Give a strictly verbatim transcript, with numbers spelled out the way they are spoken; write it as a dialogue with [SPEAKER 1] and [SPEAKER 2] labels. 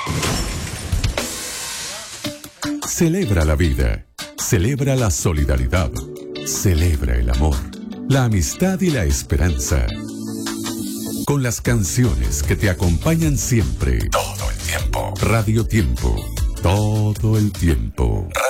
[SPEAKER 1] Celebra la vida, celebra la solidaridad, celebra el amor, la amistad y la esperanza. Con las canciones que te acompañan siempre, todo el tiempo. Radio Tiempo, todo el tiempo.